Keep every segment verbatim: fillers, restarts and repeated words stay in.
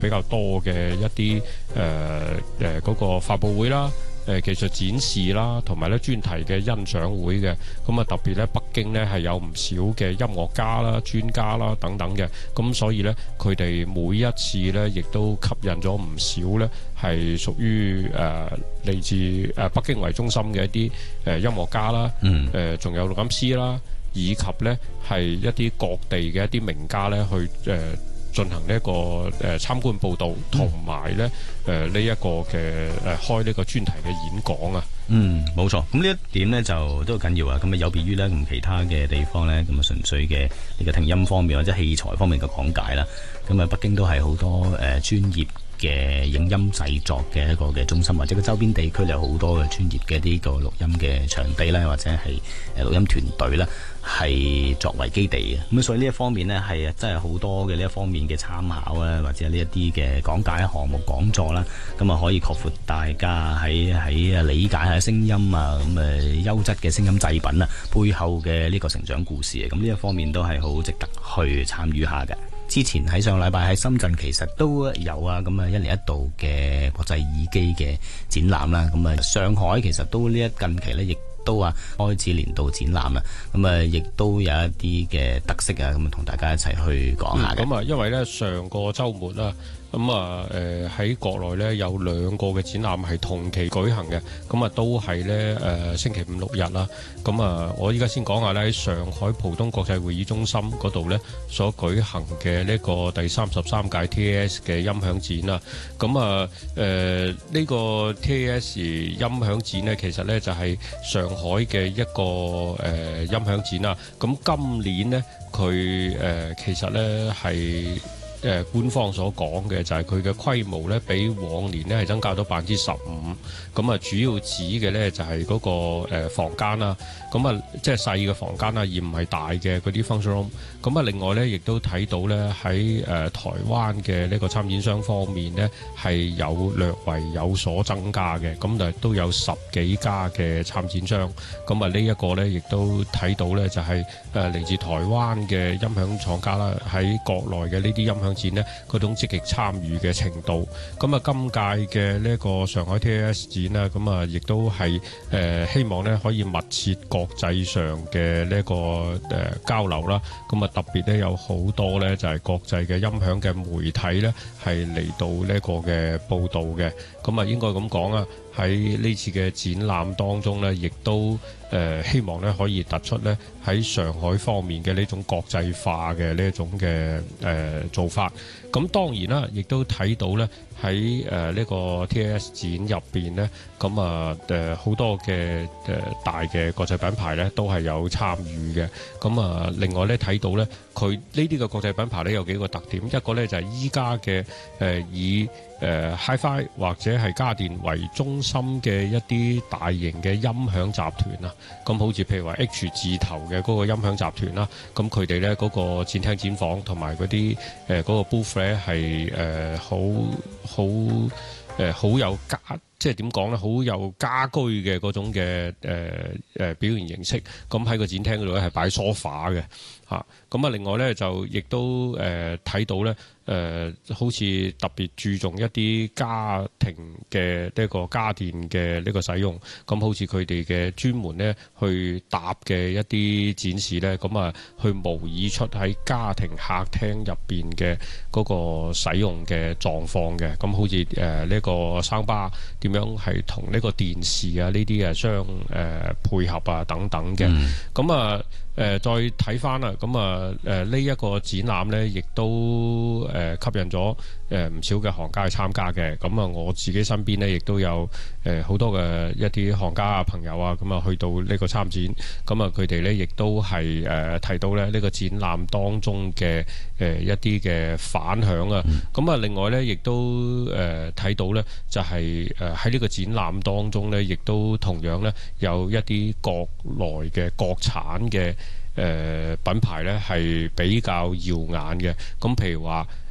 比較多嘅一啲誒誒嗰個發佈會啦。誒技術展示啦，同埋咧專題嘅欣賞會嘅，咁啊特別咧北京咧係有唔少嘅音樂家啦、專家啦等等嘅，咁所以咧佢哋每一次咧亦都吸引咗唔少咧係屬於誒嚟自誒北京為中心嘅一啲誒音樂家啦，誒仲、嗯、有錄音師啦，以及咧係一啲各地嘅一啲名家咧去誒。呃進行呢一個誒參觀報導，同埋咧誒呢一個嘅誒開呢個專題嘅演講啊。 嗯，冇錯。咁呢一點咧就都好緊要啊。咁啊有別於咧咁其他嘅地方咧，咁啊純粹嘅呢個聽音方面或者器材方面嘅講解啦。咁啊北京都係好多誒專業嘅影音製作嘅一個嘅中心，或者個周邊地區有好多嘅專業嘅呢個錄音嘅場地啦，或者係誒錄音團隊啦，係作為基地嘅。咁所以呢一方面呢，係真係好多嘅呢一方面嘅參考啊，或者呢一啲嘅講解項目講座啦，咁啊可以擴闊大家喺喺理解下聲音啊，咁誒優質嘅聲音製品啊背後嘅呢個成長故事啊，咁呢一方面都係好值得去參與下嘅。之前喺上個禮拜喺深圳其實都有啊，咁啊一年一度嘅國際耳機嘅展覽啦，咁啊上海其實都呢一近期呢亦都啊開始年度展覽啦，咁啊亦都有一啲嘅特色啊，咁啊同大家一齊去講下嘅。 咁啊、嗯，因為呢上個週末啦。咁啊，誒喺國內咧有兩個嘅展覽係同期舉行嘅，咁啊都係咧誒星期五六日啦。咁啊，我依家先講下咧喺上海浦東國際會議中心嗰度咧所舉行嘅呢個第三十三屆 T A S 嘅音響展啦。咁啊誒呢個 T A S 音響展咧，其實咧就係上海嘅一個誒音響展啦。咁今年咧佢誒其實咧係。誒、呃、官方所講嘅就係佢嘅規模咧，比往年咧係增加咗百分之十五。咁啊，主要指嘅咧就係嗰、那個、呃、房間啦。咁啊，即係細嘅房間啦，而唔係大嘅嗰啲 function room。咁啊，另外咧，亦都睇到咧喺誒台灣嘅呢個參展商方面咧，係有略為有所增加嘅。咁就都有十幾家嘅參展商。咁啊，呢一個咧，亦都睇到咧，就係誒嚟自台灣嘅音響廠家啦，喺國內嘅呢啲音響展呢嗰種積極參與嘅程度，咁啊今屆嘅呢個上海 T A S 展呢，咁啊亦都係誒、呃、希望呢可以密切國際上嘅呢個誒、呃、交流啦，咁啊特別呢有好多呢就係、是、國際嘅音響嘅媒體呢係嚟到呢個嘅報導嘅，咁啊應該咁講啊。喺呢次嘅展覽當中呢，亦都誒、呃、希望咧可以突出咧喺上海方面嘅呢種國際化嘅呢一種嘅誒、呃、做法。咁當然啦，亦都睇到咧喺誒呢個 T A S 展入邊呢，咁啊誒好多嘅誒、呃、大嘅國際品牌咧都係有參與嘅。咁啊另外咧睇到咧佢呢啲嘅國際品牌咧有幾個特點，一個咧就係依家嘅誒以誒 Hi-Fi 或者係家電為中心嘅一啲大型嘅音響集團啊，咁好似譬如話 H 字頭嘅嗰個音響集團啦，咁佢哋咧嗰個展廳展房同埋嗰啲誒嗰個 booth 咧係誒好好誒好有家，即係點講咧，好有家居嘅嗰種嘅誒誒表現形式。咁喺個展廳嗰度咧係擺 sofa 嘅嚇。咁啊另外咧就亦都誒睇到咧。誒、呃、好似特別注重一啲家庭嘅呢個家電嘅呢個使用，咁好似佢哋嘅專門咧去搭嘅一啲展示咧，咁啊去模擬出喺家庭客廳入邊嘅嗰個使用嘅狀況嘅，咁好似誒呢個生巴點樣係同呢個電視啊呢啲啊相誒、呃、配合啊等等嘅，咁、嗯、啊。誒、呃、再睇翻啦，咁啊誒呢一個展覽呢，亦都誒、呃、吸引咗誒唔少嘅行家去參加嘅。咁啊，我自己身邊呢，亦都有誒好、呃、多嘅一啲行家啊朋友啊，咁啊去到呢個參展，咁啊佢哋呢，亦都係誒、呃、提到咧呢、呢個展覽當中嘅誒、呃、一啲嘅反響啊。咁啊、嗯，另外呢，亦都誒睇、呃、到呢，就係誒喺呢個展覽當中呢，亦都同樣呢，有一啲國內嘅國產嘅。誒、呃、品牌咧係比較耀眼嘅，咁譬如話誒、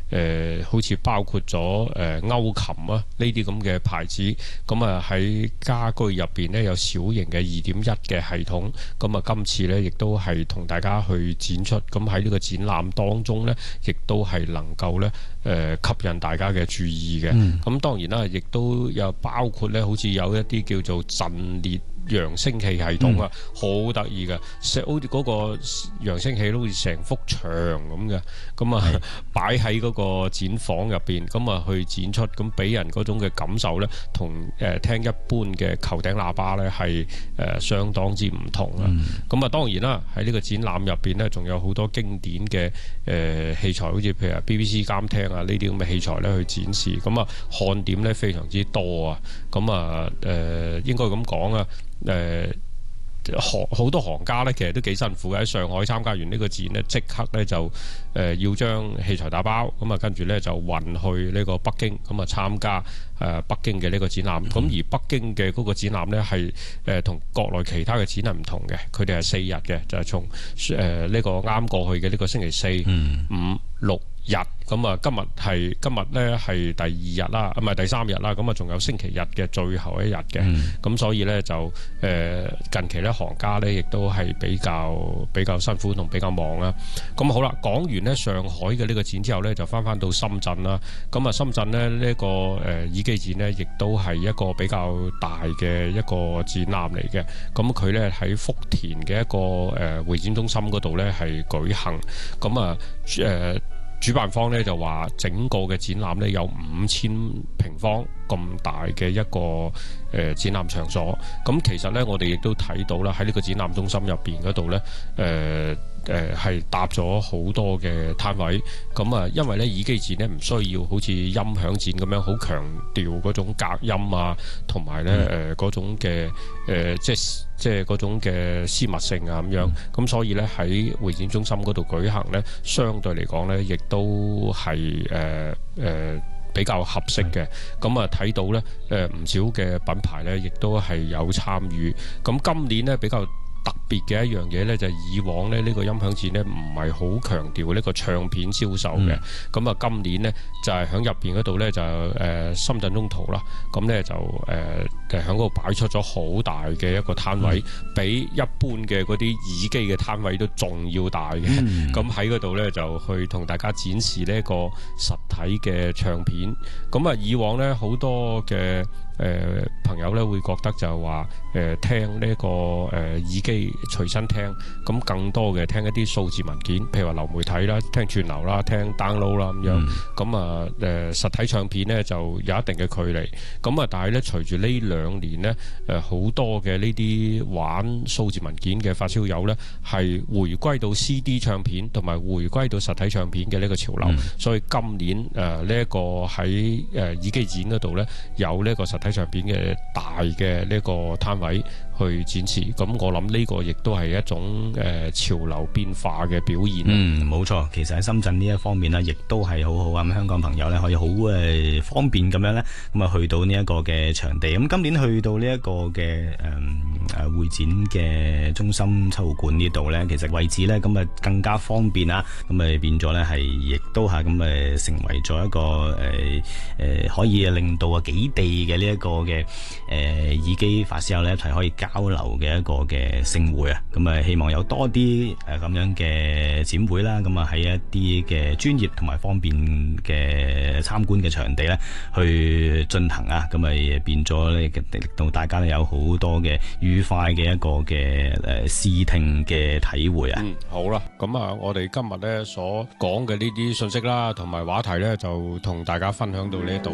誒好似包括咗誒歐琴啊呢啲咁嘅牌子，咁啊喺家居入邊呢，有小型嘅二點一嘅系統，咁啊今次呢，亦都係同大家去展出，咁喺呢個展覽當中呢，亦都係能夠呢誒吸引大家嘅注意嘅。咁、嗯、當然啦，亦都有包括呢，好似有一啲叫做陣列揚聲器系統啊，好得意嘅，好似嗰個揚聲器都好似成幅牆咁嘅，咁啊擺喺嗰個展房入邊，咁啊去展出，咁俾人嗰種嘅感受咧，同誒聽一般嘅球頂喇叭咧係誒相當之唔同啊。咁啊、嗯、當然啦，喺呢個展覽入邊咧，仲有好多經典嘅誒、呃、器材，好似譬如話 B B C 監聽啊呢啲咁嘅器材咧去展示，咁啊看點咧非常之多啊。咁啊誒應該咁講啊。誒行好多行家咧，其實都幾辛苦嘅。喺上海參加完呢個展呢，即刻咧就誒、呃、要將器材打包，咁啊跟住咧就運去呢個北京，咁啊參加誒、呃、北京嘅呢個展覽。咁、嗯、而北京嘅嗰個展覽咧係誒同國內其他嘅展係唔同嘅，佢哋係四日嘅，就係、是、從誒呢、呃這個啱過去嘅呢個星期四、 嗯、 五、六日。咁啊，今日係今日咧係第二日啦，唔係第三日啦。咁啊，仲有星期日嘅最後一日嘅。咁、嗯、所以咧就誒、呃、近期咧行家咧亦都係比較比較辛苦同比較忙啦。咁好啦，講完咧上海嘅呢個展之後咧，就翻翻到深圳啦。咁啊，深圳咧呢、這個誒、呃、耳機展咧，亦都係一個比較大嘅一個展覽嚟嘅。咁佢咧喺福田嘅一個誒、呃、會展中心嗰度咧係舉行。咁啊誒。呃主辦方咧就話整個嘅展覽咧有五千平方咁大嘅一個誒、呃、展覽場所。咁其實咧我哋亦都睇到啦，喺呢個展覽中心入邊嗰度咧誒誒係搭咗好多嘅攤位。咁啊，因為咧耳機展咧唔需要好似音響展咁樣好強調嗰種隔音啊，同埋咧誒嗰種嘅誒、呃、即係。即係嗰種嘅私密性啊咁樣，咁、嗯、所以咧喺會展中心嗰度舉行咧，相對嚟講咧，亦都係誒誒比較合適嘅。咁啊睇到咧誒唔少嘅品牌咧，亦都係有參與。咁今年咧比較特別嘅一樣嘢咧，就係、是、以往咧呢、這個音響展咧唔係好強調呢個唱片銷售嘅。咁啊、嗯、今年咧就係喺入邊嗰度咧就誒、呃、深圳中途啦，咁咧就誒誒喺嗰度擺出咗好大嘅一個攤位，嗯、比一般嘅嗰啲耳機嘅攤位都仲要大嘅。咁喺嗰度咧就去同大家展示呢一個實體嘅唱片。咁啊以往咧好多嘅誒、呃、朋友咧會覺得就係話誒聽呢、這個誒、呃、耳機隨身聽，咁更多嘅聽一啲數字文件，譬如話流媒體啦、聽串流啦、聽 download 啦咁樣。咁啊誒實體唱片咧就有一定嘅距離。咁啊但係咧隨住呢兩年咧誒好多嘅呢啲玩數字文件嘅發燒友咧係回歸到 C D 唱片同埋回歸到實體唱片嘅呢個潮流。嗯、所以今年誒呢一個喺誒、呃、耳機展嗰度咧有呢個實體唱片嘅大嘅呢個攤位去展示，咁我諗呢個亦都係一種誒、呃、潮流變化嘅表現。 嗯，冇錯，其實喺深圳呢一方面呢，亦都係好好啊！咁香港朋友呢，可以好誒方便咁樣呢，咁啊去到呢一個嘅場地。咁今年去到呢一個嘅誒誒會展嘅中心秋館呢度呢，其實位置呢，咁啊更加方便啊！咁啊變咗呢，係亦都係咁誒成為咗一個誒誒、呃呃、可以令到啊幾地嘅呢一個嘅誒、呃、耳機發燒友呢，一齊可以交流嘅一個嘅盛會啊！咁啊希望有多啲誒咁樣嘅展會啦，咁啊喺一啲嘅專業同埋方便嘅參觀嘅場地呢去進行啊！咁啊變咗咧令到大家呢有好多嘅愉快嘅一個嘅誒視聽嘅體會啊！ 嗯，好啦，咁啊我哋今日呢所講嘅呢啲信息啦，同埋話題呢，就同大家分享到呢度。